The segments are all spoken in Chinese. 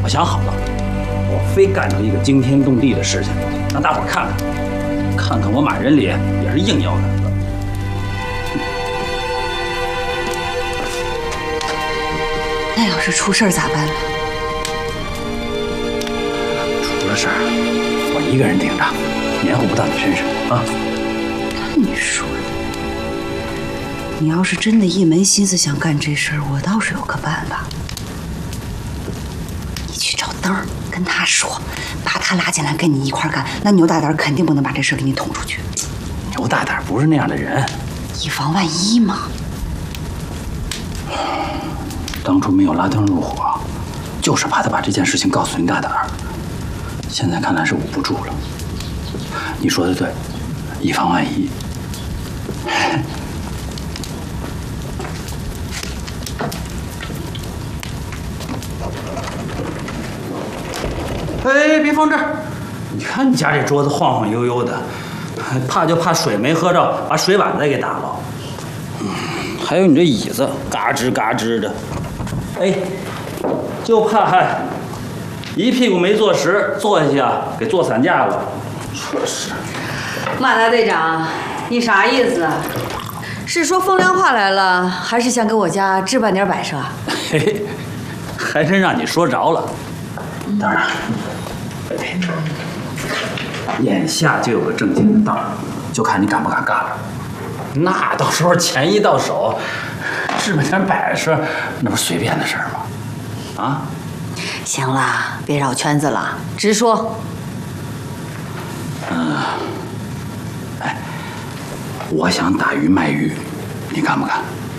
我想好了，我非干出一个惊天动地的事情，让大伙看看我马人里也是硬腰杆子。 那要是出事儿咋办？ 出了事儿，我一个人顶着，黏糊不到你身上啊。 你说的，你要是真的一门心思想干这事儿，我倒是有个办法。你去找灯儿，跟他说，把他拉进来跟你一块儿干，那牛大胆肯定不能把这事儿给你捅出去。 牛大胆不是那样的人， 以防万一嘛。 当初没有拉灯入伙，就是怕他把这件事情告诉牛大胆。现在看来是捂不住了。你说的对，以防万一。哎，别放这儿！你看你家这桌子晃晃悠悠的，怕就怕水没喝着，把水碗再给打了。还有你这椅子，嘎吱嘎吱的。哎，就怕还一屁股没坐实，坐下去啊，给坐散架了。说是。 马大队长，你啥意思啊？是说风凉话来了，还是想给我家置办点摆设？ 嘿嘿，还真让你说着了。当然，眼下就有个正经的道，就看你敢不敢干了。那到时候钱一到手，置办点摆设，那不是随便的事儿吗？啊？ 行了，别绕圈子了，直说。 哎，我想打鱼卖鱼，你干不干？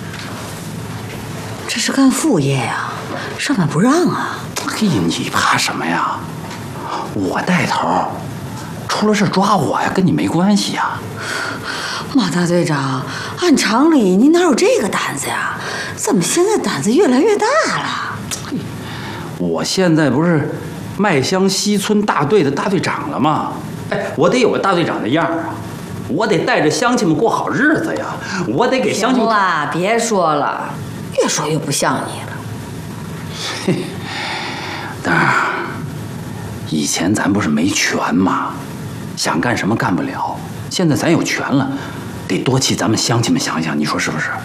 这是干副业呀，上面不让啊。 嘿，你怕什么呀？我带头，出了事抓我呀，跟你没关系呀。 马大队长，按常理您哪有这个胆子呀？怎么现在胆子越来越大了？ 我现在不是麦乡西村大队的大队长了吗？哎，我得有个大队长的样儿啊！我得带着乡亲们过好日子呀！我得给乡亲们。 行了，别说了，越说越不像你了。 嘿，当然，以前咱不是没权吗？想干什么干不了。现在咱有权了，得多替咱们乡亲们想想，你说是不是？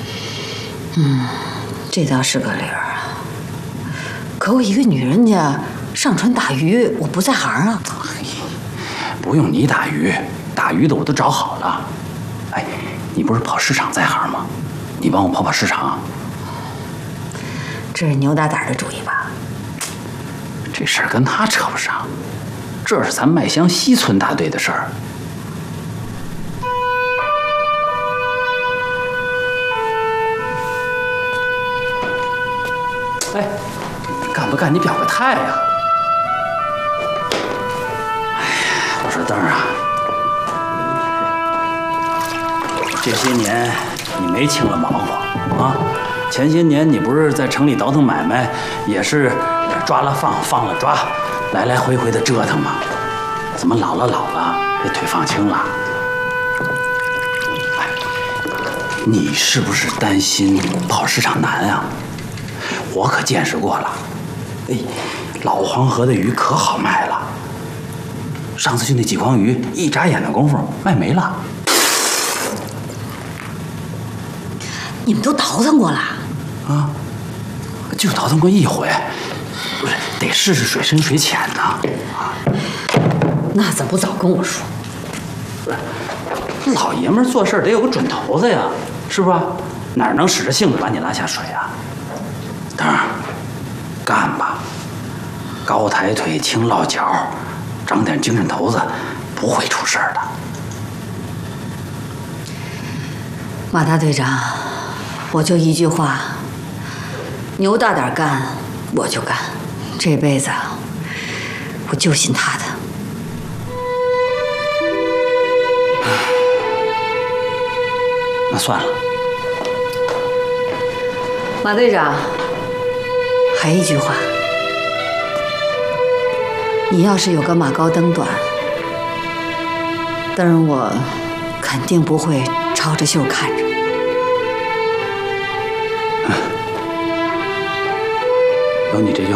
这倒是个理儿啊。可我一个女人家上船打鱼，我不在行啊。 不用你打鱼，打鱼的我都找好了。哎，你不是跑市场在行吗？你帮我跑跑市场。 这是牛大胆的主意吧？ 这事儿跟他扯不上，这是咱麦乡西村大队的事儿。哎，干不干你表个态呀！哎呀，我说灯儿啊，这些年你没轻了忙活啊。前些年你不是在城里倒腾买卖，也是抓了放，放了抓，来来回回的折腾吗？怎么老了这腿放轻了？哎，你是不是担心跑市场难啊？我可见识过了，哎，老黄河的鱼可好卖了。上次去那几筐鱼，一眨眼的功夫卖没了。 你们都倒腾过了？ 啊，就倒腾过一回，不是得试试水深水浅呢。啊， 那怎么不早跟我说？ 不是，老爷们儿做事得有个准头子呀，是不是？哪能使着性子把你拉下水啊？当然，干吧，高抬腿，轻落脚，长点精神头子，不会出事儿的。 马大队长，我就一句话，牛大胆干我就干，这辈子我就信他的。 那算了。 马队长，还一句话，你要是有个马高灯短，灯儿我肯定不会抄着袖看着。 有你这句